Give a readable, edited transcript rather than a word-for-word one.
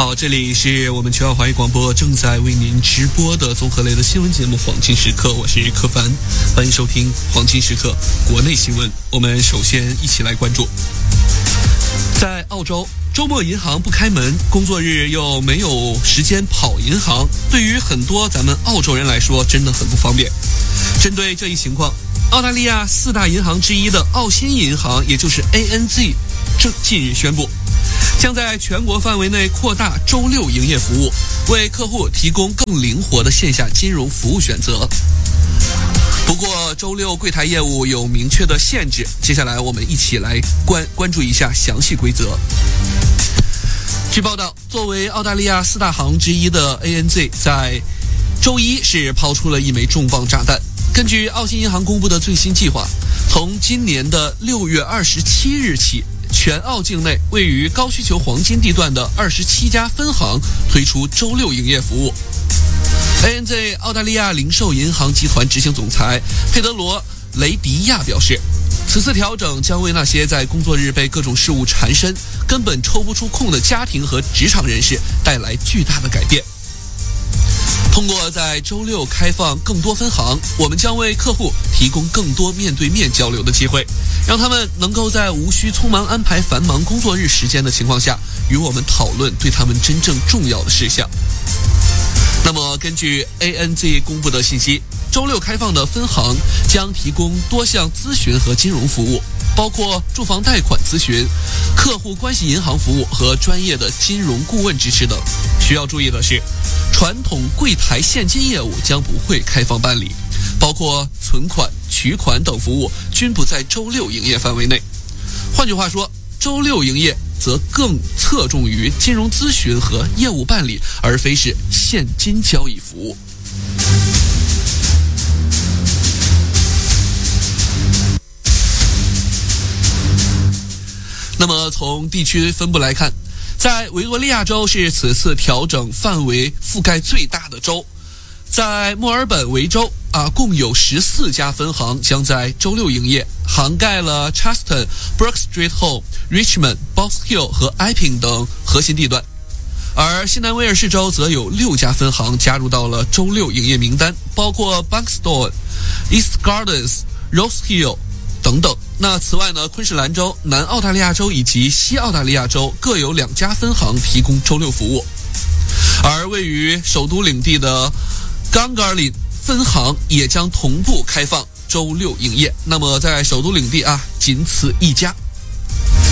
好，这里是我们全澳华语广播正在为您直播的综合类的新闻节目《黄金时刻》，我是柯凡，欢迎收听《黄金时刻》国内新闻。我们首先一起来关注，在澳洲，周末银行不开门，工作日又没有时间跑银行，对于很多咱们澳洲人来说真的很不方便。针对这一情况，澳大利亚4大银行之一的澳新银行，也就是 ANZ， 近日宣布将在全国范围内扩大周六营业服务，为客户提供更灵活的线下金融服务选择。不过周六柜台业务有明确的限制，接下来我们一起来关注一下详细规则。据报道，作为澳大利亚4大行之一的 ANZ 在周一是抛出了一枚重磅炸弹。根据澳新银行公布的最新计划，从今年的6月27日起，全澳境内位于高需求黄金地段的27家分行推出周六营业服务。ANZ 澳大利亚零售银行集团执行总裁佩德罗·雷迪亚表示，此次调整将为那些在工作日被各种事务缠身，根本抽不出空的家庭和职场人士带来巨大的改变。通过在周六开放更多分行，我们将为客户提供更多面对面交流的机会，让他们能够在无需匆忙安排繁忙工作日时间的情况下，与我们讨论对他们真正重要的事项。那么根据 ANZ 公布的信息，周六开放的分行将提供多项咨询和金融服务，包括住房贷款咨询、客户关系银行服务和专业的金融顾问支持等。需要注意的是，传统柜台现金业务将不会开放办理，包括存款、取款等服务均不在周六营业范围内。换句话说，周六营业则更侧重于金融咨询和业务办理，而非是现金交易服务。那么从地区分布来看，在维多利亚州是此次调整范围覆盖最大的州，在墨尔本维州共有14家分行将在周六营业，涵盖了 Chatston、Brook Street Hall、Richmond、Box Hill 和 Epping 等核心地段。而西南威尔士州则有6家分行加入到了周六营业名单，包括 Buxton、East Gardens、Rose Hill 等等。那此外呢，昆士兰州、南澳大利亚州以及西澳大利亚州各有2家分行提供周六服务。而位于首都领地的 Gungahlin 分行也将同步开放周六营业。那么在首都领地仅此一家。